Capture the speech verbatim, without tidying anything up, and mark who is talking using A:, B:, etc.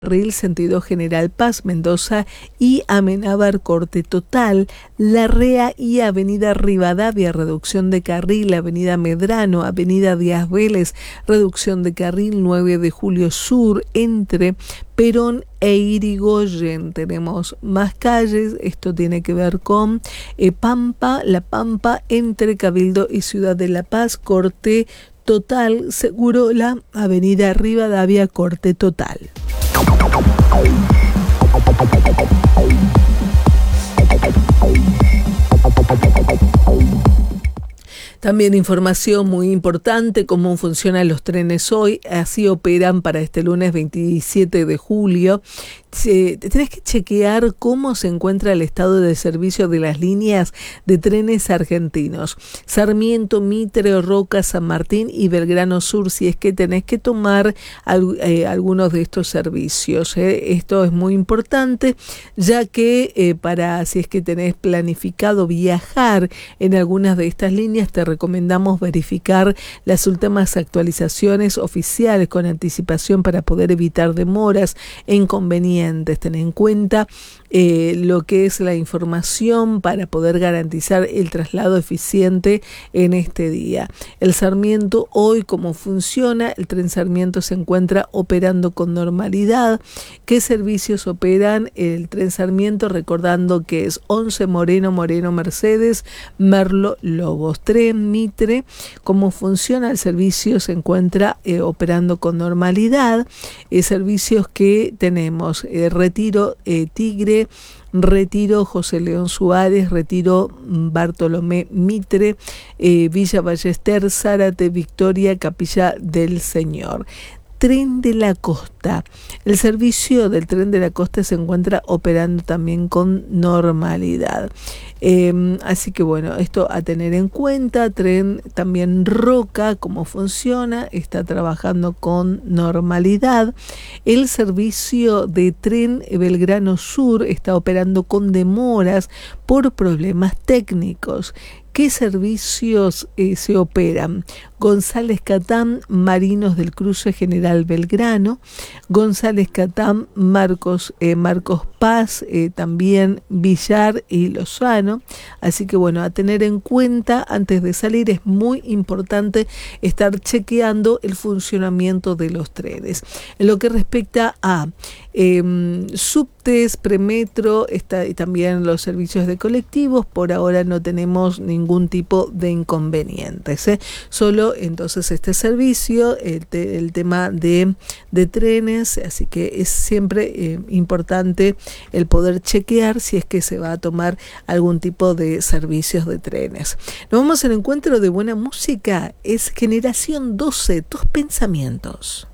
A: Carril sentido General Paz, Mendoza y Amenábar corte total, Larrea y Avenida Rivadavia reducción de carril, Avenida Medrano, Avenida Díaz Vélez reducción de carril, nueve de julio sur entre Perón e Irigoyen. Tenemos más calles, esto tiene que ver con eh, Pampa, La Pampa entre Cabildo y Ciudad de La Paz, corte total, Segurola, Avenida Rivadavia, corte total. También información muy importante, cómo funcionan los trenes hoy, así operan para este lunes veintisiete de julio. Se, tenés que chequear cómo se encuentra el estado de servicio de las líneas de trenes argentinos. Sarmiento, Mitre, Roca, San Martín y Belgrano Sur, si es que tenés que tomar al, eh, algunos de estos servicios. Eh. Esto es muy importante, ya que eh, para si es que tenés planificado viajar en algunas de estas líneas, te recomendamos verificar las últimas actualizaciones oficiales con anticipación para poder evitar demoras e inconvenientes. Tener en cuenta eh, lo que es la información para poder garantizar el traslado eficiente en este día. El Sarmiento hoy, ¿cómo funciona? El tren Sarmiento se encuentra operando con normalidad. ¿Qué servicios operan el tren Sarmiento? Recordando que es once Moreno, Moreno Mercedes, Merlo Lobos. Tren Mitre, ¿cómo funciona? El servicio se encuentra eh, operando con normalidad. Eh, servicios que tenemos Eh, Retiro eh, Tigre, Retiro José León Suárez, Retiro Bartolomé Mitre, eh, Villa Ballester, Zárate, Victoria, Capilla del Señor. Tren de la Costa. El servicio del Tren de la Costa se encuentra operando también con normalidad. Eh, así que bueno, esto a tener en cuenta. Tren también Roca, cómo funciona, está trabajando con normalidad. El servicio de tren Belgrano Sur está operando con demoras por problemas técnicos. ¿Qué servicios eh, se operan? González Catán, Marinos del Cruce General Belgrano, González Catán, Marcos, eh, Marcos Paz, eh, también Villar y Lozano. Así que bueno, a tener en cuenta antes de salir es muy importante estar chequeando el funcionamiento de los trenes. En lo que respecta a eh, subtes, premetro está, y también los servicios de colectivos, por ahora no tenemos ningún tipo de inconvenientes, ¿eh? Solo entonces este servicio, el, te, el tema de, de trenes, así que es siempre eh, importante el poder chequear si es que se va a tomar algún tipo de servicios de trenes. Nos vamos al encuentro de buena música, es Generación doce, tus pensamientos.